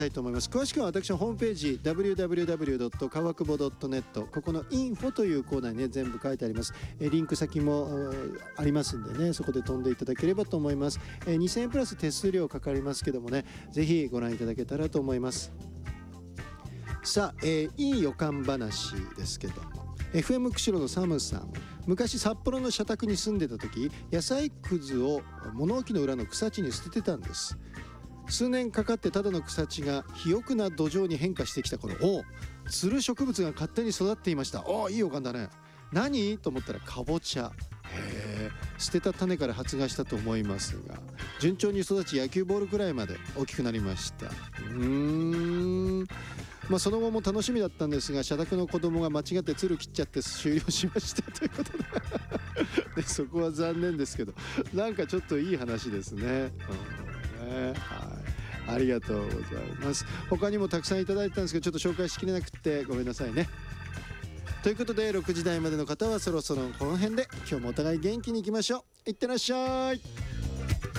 たいと思います。詳しくは私のホームページ www. かわくぼ .net ここのインフォというコーナーにね全部書いてあります。リンク先もありますんでね、そこで飛んでいただければと思います。2000円プラス手数料かかりますけどもね、ぜひご覧いただけたらと思います。さあ、いい予感話ですけども、 FM 釧路のサムさん、昔札幌の社宅に住んでた時、野菜くずを物置の裏の草地に捨ててたんです。数年かかってただの草地が肥沃な土壌に変化してきた頃、つる植物が勝手に育っていました。いい予感だね。何と思ったらかぼちゃ。捨てた種から発芽したと思いますが、順調に育ち野球ボールくらいまで大きくなりました。その後も楽しみだったんですが、社宅の子供が間違ってつる切っちゃって終了しましたということでそこは残念ですけど、なんかちょっといい話ですね。ありがとうございます。他にもたくさんいただいたんですけど、ちょっと紹介しきれなくてごめんなさいね。ということで6時台までの方はそろそろこの辺で、今日もお互い元気にいきましょう。いってらっしゃい。